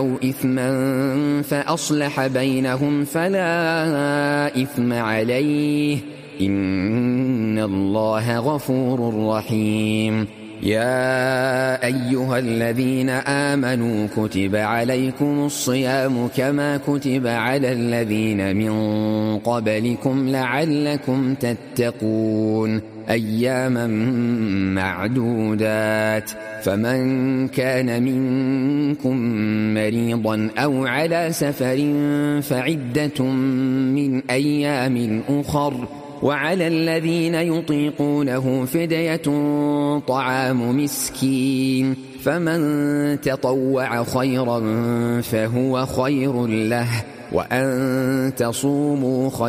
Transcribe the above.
أو إثما فأصلح بينهم فلا إثم عليه إن الله غفور رحيم. يا أيها الذين آمنوا كتب عليكم الصيام كما كتب على الذين من قبلكم لعلكم تتقون أياما معدودات. فمن كان منكم مريضا أو على سفر فعدة من أيام أخر وعلى الذين يطيقونه فدية طعام مسكين فمن تطوع خيرا فهو خير له وأن تصوموا خير